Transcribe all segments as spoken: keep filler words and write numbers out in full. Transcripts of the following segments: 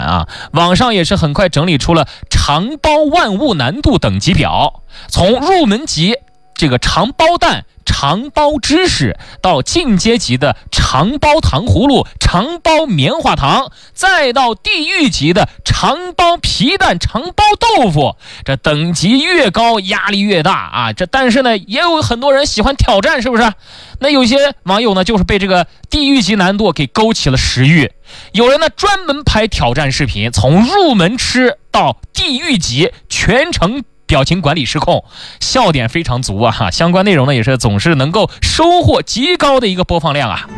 难啊。网上也是很快整理出了肠包万物难度等级表，从入门级这个肠包蛋、肠包芝士到进阶级的肠包糖葫芦、肠包棉花糖，再到地狱级的肠包皮蛋、肠包豆腐，这等级越高压力越大啊！这但是呢，也有很多人喜欢挑战，是不是？那有些网友呢，就是被这个地狱级难度给勾起了食欲，有人呢专门拍挑战视频，从入门吃到地狱级，全程表情管理失控，笑点非常足啊！相关内容呢也是总是能够收获极高的一个播放量啊！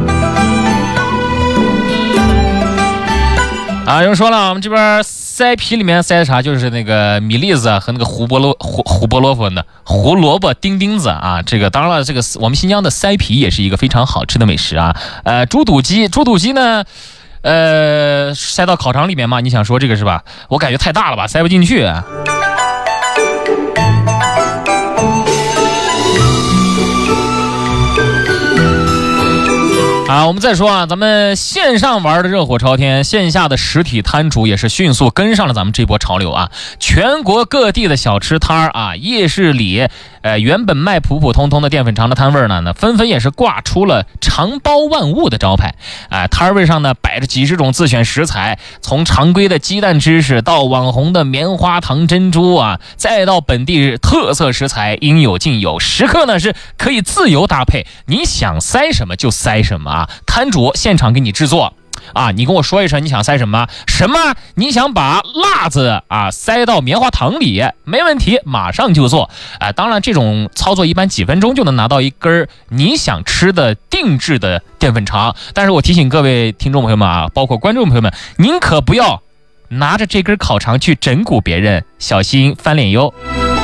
啊，有人说了，我们这边塞皮里面塞的啥？就是那个米粒子和那个胡萝卜胡胡萝卜呢，胡萝卜丁丁子啊！这个当然了，这个我们新疆的塞皮也是一个非常好吃的美食啊！呃，猪肚鸡，猪肚鸡呢？呃，塞到烤肠里面嘛？你想说这个是吧？我感觉太大了吧，塞不进去啊！啊，我们再说啊，咱们线上玩的热火朝天，线下的实体摊主也是迅速跟上了咱们这波潮流啊！全国各地的小吃摊啊，夜市里，呃，原本卖普普通通的淀粉肠的摊位呢，呢纷纷也是挂出了肠包万物的招牌。啊、呃，摊位上呢摆着几十种自选食材，从常规的鸡蛋芝士到网红的棉花糖珍珠啊，再到本地特色食材，应有尽有。食客呢是可以自由搭配，你想塞什么就塞什么啊！摊主现场给你制作啊，你跟我说一声你想塞什么什么，你想把辣子啊塞到棉花糖里，没问题，马上就做啊。当然这种操作一般几分钟就能拿到一根你想吃的定制的淀粉肠，但是我提醒各位听众朋友们啊，包括观众朋友们，您可不要拿着这根烤肠去整蛊别人，小心翻脸哟。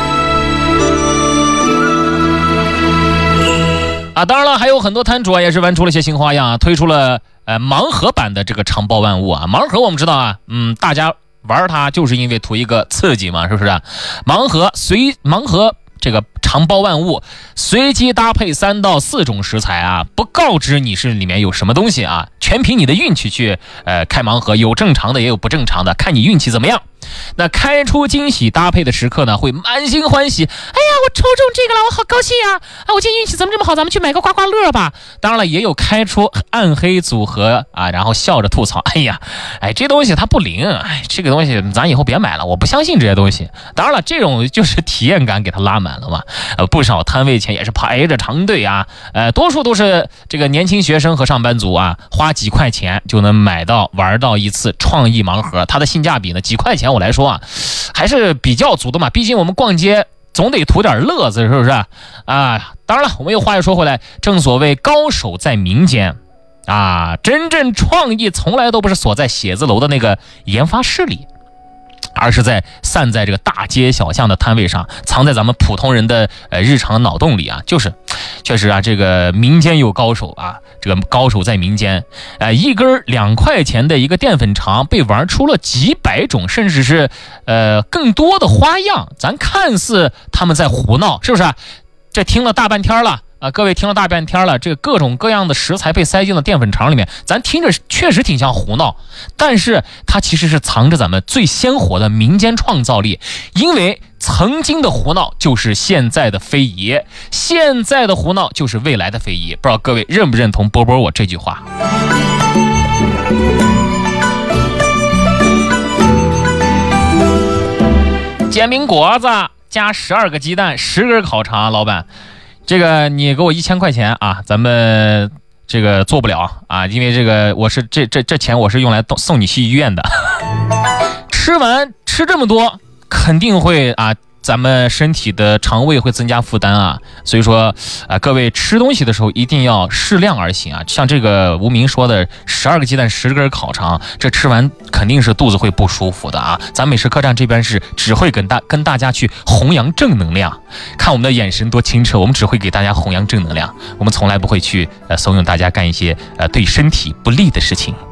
啊，当然了，还有很多摊主啊，也是玩出了一些新花样啊，推出了呃盲盒版的这个肠包万物啊。盲盒我们知道啊，嗯，大家玩它就是因为图一个刺激嘛，是不是？盲盒随盲盒这个肠包万物，随机搭配三到四种食材啊，不告知你是里面有什么东西啊，全凭你的运气去呃开盲盒，有正常的也有不正常的，看你运气怎么样。那开出惊喜搭配的时刻呢，会满心欢喜，哎呀，我抽中这个了，我好高兴啊！啊，我今天运气怎么这么好，咱们去买个刮刮乐吧。当然了，也有开出暗黑组合啊，然后笑着吐槽，哎呀，哎，这东西它不灵，哎，这个东西咱以后别买了，我不相信这些东西。当然了，这种就是体验感给它拉满了嘛。呃，不少摊位前也是排着长队啊，呃，多数都是这个年轻学生和上班族啊，花几块钱就能买到玩到一次创意盲盒，它的性价比呢，几块钱我来说啊，还是比较足的嘛。毕竟我们逛街总得图点乐子，是不是啊？当然了，我们又话又说回来，正所谓高手在民间啊，真正创意从来都不是锁在写字楼的那个研发室里，而是在散在这个大街小巷的摊位上，藏在咱们普通人的呃日常脑洞里啊。就是确实啊，这个民间有高手啊，这个高手在民间。呃，一根两块钱的一个淀粉肠被玩出了几百种，甚至是呃更多的花样。咱看似他们在胡闹，是不是啊？这听了大半天了。啊，各位听了大半天了，这个各种各样的食材被塞进了淀粉肠里面，咱听着确实挺像胡闹，但是它其实是藏着咱们最鲜活的民间创造力。因为曾经的胡闹就是现在的非遗，现在的胡闹就是未来的非遗。不知道各位认不认同波波我这句话？煎饼果子加十二个鸡蛋，十根烤肠，老板。这个你给我一千块钱啊，咱们这个做不了啊，因为这个我是这这这钱我是用来送你去医院的。吃完吃这么多，肯定会啊，咱们身体的肠胃会增加负担啊，所以说啊，各位吃东西的时候一定要适量而行啊。像这个无名说的十二个鸡蛋十根烤肠，这吃完肯定是肚子会不舒服的啊。咱美食客栈这边是只会跟大跟大家去弘扬正能量，看我们的眼神多清澈，我们只会给大家弘扬正能量，我们从来不会去呃怂恿大家干一些呃对身体不利的事情。